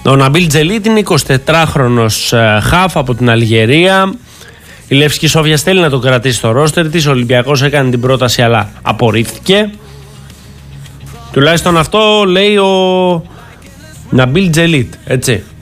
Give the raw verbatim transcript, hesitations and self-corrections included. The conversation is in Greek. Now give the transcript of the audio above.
Ο Ναμπίλ Τζελίτ είναι εικοσιτετράχρονος χαφ από την Αλγερία. Η Λευσκή Σόφια θέλει να το κρατήσει στο ρόστερ της. Ο Ολυμπιακός έκανε την πρόταση αλλά απορρίφθηκε. Τουλάχιστον αυτό λέει ο Ναμπίλ Τζελίτ, έτσι.